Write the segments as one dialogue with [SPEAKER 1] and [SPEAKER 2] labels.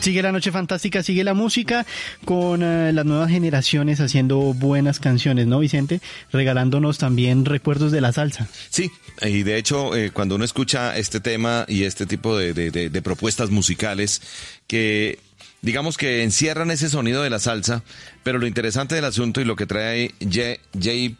[SPEAKER 1] Sigue la noche fantástica, sigue la música con las nuevas generaciones haciendo buenas canciones, ¿no, Vicente? Regalándonos también recuerdos de la salsa.
[SPEAKER 2] Sí, y de hecho cuando uno escucha este tema y este tipo de propuestas musicales que digamos que encierran ese sonido de la salsa, pero lo interesante del asunto y lo que trae Jape.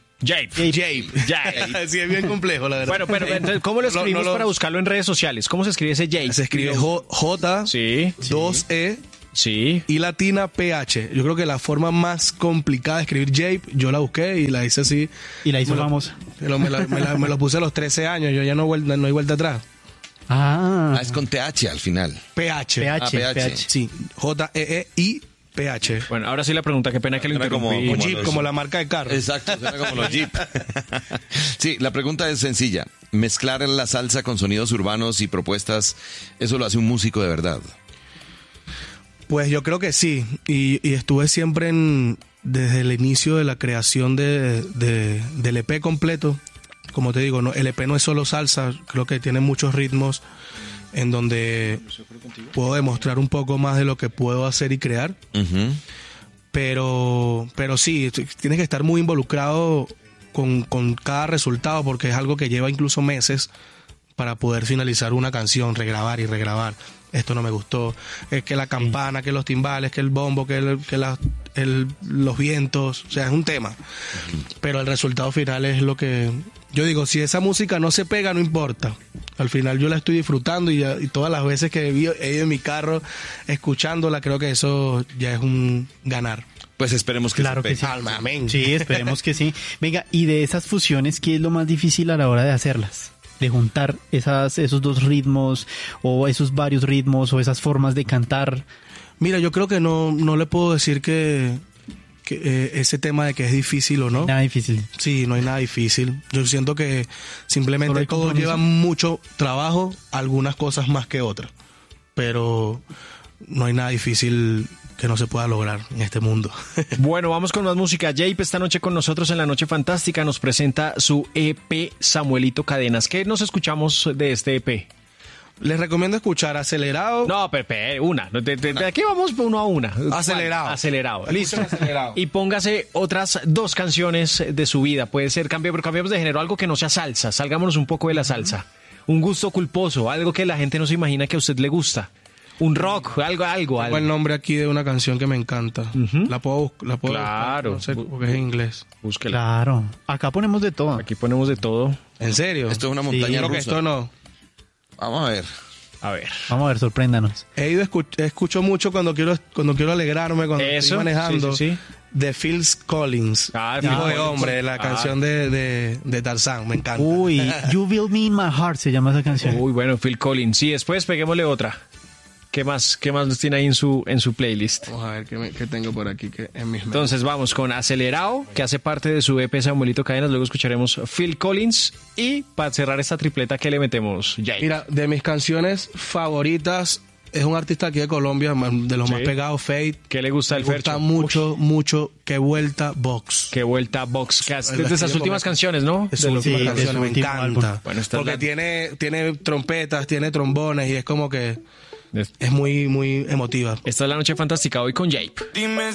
[SPEAKER 3] Sí, es bien complejo, la verdad.
[SPEAKER 4] Bueno, pero entonces, ¿cómo lo escribimos para buscarlo en redes sociales? ¿Cómo se escribe ese Jape?
[SPEAKER 3] Se escribe J,
[SPEAKER 4] sí,
[SPEAKER 3] 2E
[SPEAKER 4] sí,
[SPEAKER 3] y latina PH. Yo creo que la forma más complicada de escribir Jape, yo la busqué y la hice así.
[SPEAKER 1] Y la hizo famosa.
[SPEAKER 3] Me lo puse a los 13 años, yo ya no hay vuelta atrás.
[SPEAKER 2] Es con TH al final.
[SPEAKER 3] PH.
[SPEAKER 2] PH.
[SPEAKER 3] Sí, Jeei PH.
[SPEAKER 4] Bueno, ahora sí la pregunta, qué pena que lo interrumpí.
[SPEAKER 3] Como Jeep, como la marca de carro.
[SPEAKER 2] Exacto, suena como los Jeep. Sí, la pregunta es sencilla. Mezclar la salsa con sonidos urbanos y propuestas, ¿eso lo hace un músico de verdad?
[SPEAKER 3] Pues yo creo que sí. Y estuve siempre desde el inicio de la creación del EP completo. Como te digo, el EP no es solo salsa, creo que tiene muchos ritmos en donde puedo demostrar un poco más de lo que puedo hacer y crear.
[SPEAKER 2] Uh-huh.
[SPEAKER 3] Pero sí, tienes que estar muy involucrado con cada resultado porque es algo que lleva incluso meses para poder finalizar una canción, regrabar y regrabar. Esto no me gustó, es que la campana, que los timbales, que el bombo, que los vientos, o sea, es un tema. Uh-huh. Pero el resultado final es lo que... Yo digo, si esa música no se pega, no importa. Al final yo la estoy disfrutando y todas las veces que he ido en mi carro escuchándola, creo que eso ya es un ganar.
[SPEAKER 2] Pues esperemos que
[SPEAKER 1] claro
[SPEAKER 2] se
[SPEAKER 1] que sí.
[SPEAKER 3] Amén.
[SPEAKER 1] Sí, esperemos que sí. Venga, y de esas fusiones, ¿qué es lo más difícil a la hora de hacerlas? De juntar esos dos ritmos o esos varios ritmos o esas formas de cantar.
[SPEAKER 3] Mira, yo creo que no le puedo decir que ese tema de que es difícil o no.
[SPEAKER 1] Nada difícil.
[SPEAKER 3] Sí, no hay nada difícil. Yo siento que simplemente todo lleva mucho trabajo, algunas cosas más que otras. Pero no hay nada difícil que no se pueda lograr en este mundo.
[SPEAKER 4] Bueno, vamos con más música. Jape esta noche con nosotros en La Noche Fantástica nos presenta su EP Samuelito Cadenas. ¿Qué nos escuchamos de este EP?
[SPEAKER 3] Les recomiendo escuchar Acelerado.
[SPEAKER 4] No, Pepe, una. De aquí vamos uno a una.
[SPEAKER 3] Acelerado.
[SPEAKER 4] Listo.
[SPEAKER 3] Acelerado.
[SPEAKER 4] Y póngase otras 2 canciones de su vida. Puede ser, pero cambiamos de género, algo que no sea salsa. Salgámonos un poco de la salsa. Un gusto culposo, algo que la gente no se imagina que a usted le gusta. Un rock, algo.
[SPEAKER 3] Tengo el nombre aquí de una canción que me encanta.
[SPEAKER 4] Uh-huh.
[SPEAKER 3] La puedo
[SPEAKER 4] claro.
[SPEAKER 3] buscar, no sé, porque es en inglés.
[SPEAKER 4] Búsquela.
[SPEAKER 1] Claro. Acá ponemos de todo.
[SPEAKER 4] Aquí ponemos de todo.
[SPEAKER 3] ¿En serio?
[SPEAKER 2] Esto es una montaña
[SPEAKER 3] Creo
[SPEAKER 2] rusa.
[SPEAKER 3] que esto no.
[SPEAKER 2] Vamos a ver.
[SPEAKER 1] Vamos a ver, sorpréndanos.
[SPEAKER 3] Escucho mucho cuando quiero alegrarme, cuando estoy manejando.
[SPEAKER 4] Sí.
[SPEAKER 3] De Phil Collins. Hijo de hombre, la canción de Tarzán, me encanta.
[SPEAKER 1] Uy, You Will Me in My Heart se llama esa canción.
[SPEAKER 4] Uy, bueno, Phil Collins. Sí, después peguémosle otra. ¿Qué más nos tiene ahí en su playlist?
[SPEAKER 3] Vamos a ver qué tengo por aquí que en mis
[SPEAKER 4] Entonces vamos con Acelerado, que hace parte de su EP Samuelito Cadenas. Luego escucharemos Phil Collins. Y para cerrar esta tripleta, ¿qué le metemos? Jape.
[SPEAKER 3] Mira, de mis canciones favoritas, es un artista aquí de Colombia, de los más pegados, Fate.
[SPEAKER 4] ¿Qué le gusta el Fercho?
[SPEAKER 3] Me gusta mucho Que Vuelta Box.
[SPEAKER 4] Que Vuelta Box. Desde esas últimas canciones, ¿no?
[SPEAKER 3] De sus últimas canciones, me encanta.
[SPEAKER 4] Bueno,
[SPEAKER 3] porque tiene trompetas, tiene trombones y es como que es muy, muy emotiva.
[SPEAKER 4] Esta es La Noche Fantástica hoy con Jape.
[SPEAKER 5] Dime